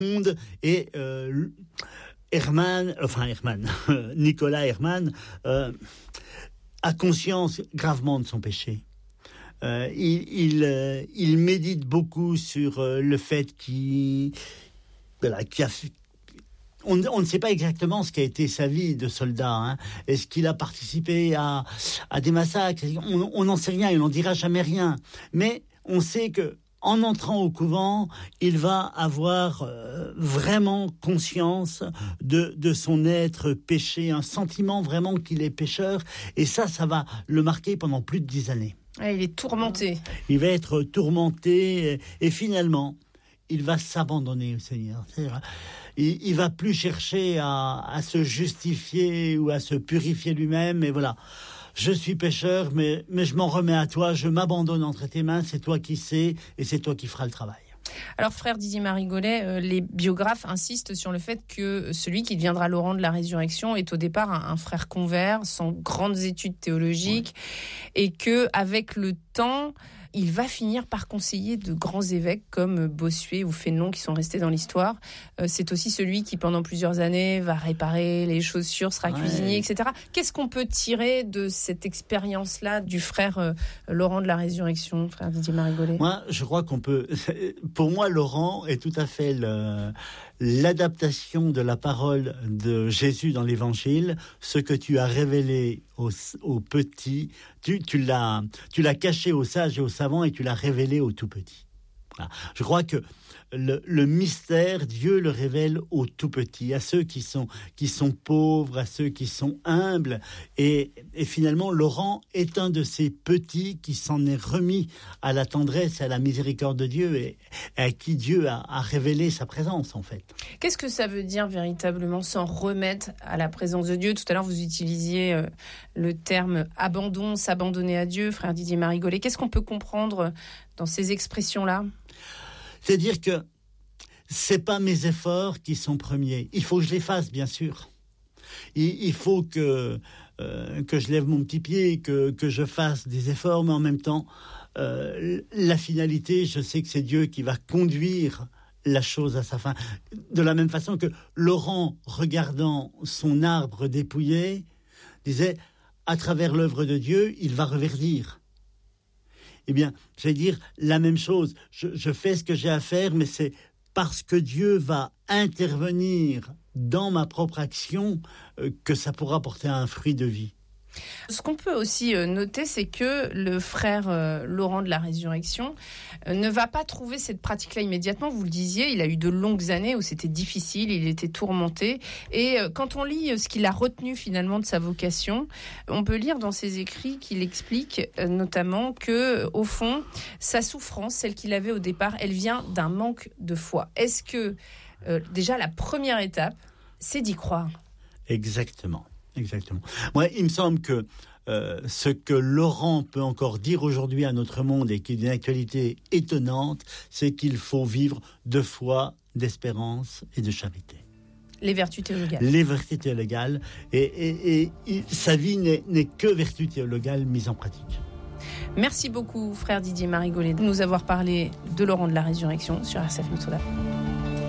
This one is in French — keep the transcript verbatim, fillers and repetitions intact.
monde. Et euh, Herman, enfin Herman, Nicolas Herman euh, a conscience gravement de son péché. Euh, il, il, euh, il médite beaucoup sur euh, le fait qu'il, voilà, qu'il a fait. On, on ne sait pas exactement ce qu'a été sa vie de soldat. Hein. Est-ce qu'il a participé à, à des massacres ? On n'en sait rien, il n'en dira jamais rien. Mais on sait que en entrant au couvent, il va avoir euh, vraiment conscience de, de son être péché, un sentiment vraiment qu'il est pécheur. Et ça, ça va le marquer pendant plus de dix années. Ah, il est tourmenté. Il va être tourmenté et, et finalement, il va s'abandonner au Seigneur. C'est-à-dire, il, il va plus chercher à, à se justifier ou à se purifier lui-même. Et voilà, je suis pécheur, mais, mais je m'en remets à toi. Je m'abandonne entre tes mains. C'est toi qui sais et c'est toi qui feras le travail. Alors, frère Didier Marigolet, euh, les biographes insistent sur le fait que celui qui deviendra Laurent de la Résurrection est au départ un, un frère convert, sans grandes études théologiques, ouais. Et que avec le temps, il va finir par conseiller de grands évêques comme Bossuet ou Fénelon qui sont restés dans l'histoire. Euh, c'est aussi celui qui, pendant plusieurs années, va réparer les chaussures, sera ouais. cuisinier, et cetera. Qu'est-ce qu'on peut tirer de cette expérience-là du frère euh, Laurent de la Résurrection, frère Didier Marigolet ? Moi, je crois qu'on peut... Pour moi, Laurent est tout à fait le... l'adaptation de la parole de Jésus dans l'Évangile. Ce que tu as révélé aux, aux petits, tu, tu, l'as, tu l'as caché aux sages et aux savants et tu l'as révélé aux tout petits. Voilà. Je crois que le, le mystère, Dieu le révèle aux tout petits, à ceux qui sont, qui sont pauvres, à ceux qui sont humbles. Et, et finalement, Laurent est un de ces petits qui s'en est remis à la tendresse et à la miséricorde de Dieu et à qui Dieu a, a révélé sa présence, en fait. Qu'est-ce que ça veut dire véritablement s'en remettre à la présence de Dieu ? Tout à l'heure, vous utilisiez euh, le terme abandon, s'abandonner à Dieu, frère Didier Marigolet. Qu'est-ce qu'on peut comprendre dans ces expressions-là ? C'est-à-dire que c'est pas mes efforts qui sont premiers. Il faut que je les fasse, bien sûr. Il, il faut que euh, que je lève mon petit pied, que que je fasse des efforts, mais en même temps, euh, la finalité, je sais que c'est Dieu qui va conduire la chose à sa fin. De la même façon que Laurent, regardant son arbre dépouillé, disait, à travers l'œuvre de Dieu, il va reverdir. Eh bien, je vais dire la même chose. Je, je fais ce que j'ai à faire, mais c'est parce que Dieu va intervenir dans ma propre action euh, que ça pourra porter un fruit de vie. Ce qu'on peut aussi noter, c'est que le frère euh, Laurent de la Résurrection euh, ne va pas trouver cette pratique-là immédiatement. Vous le disiez, il a eu de longues années où c'était difficile, il était tourmenté. Et euh, quand on lit ce qu'il a retenu finalement de sa vocation, on peut lire dans ses écrits qu'il explique euh, notamment que, au fond, sa souffrance, celle qu'il avait au départ, elle vient d'un manque de foi. Est-ce que, euh, déjà, la première étape, c'est d'y croire ? Exactement. Exactement. Moi, il me semble que euh, ce que Laurent peut encore dire aujourd'hui à notre monde et qui est d'une actualité étonnante, c'est qu'il faut vivre de foi, d'espérance et de charité. Les vertus théologales. Les vertus théologales. Et, et, et, et sa vie n'est, n'est que vertu théologale mise en pratique. Merci beaucoup, frère Didier Marigolet, de nous avoir parlé de Laurent de la Résurrection sur R C F Notre-Dame.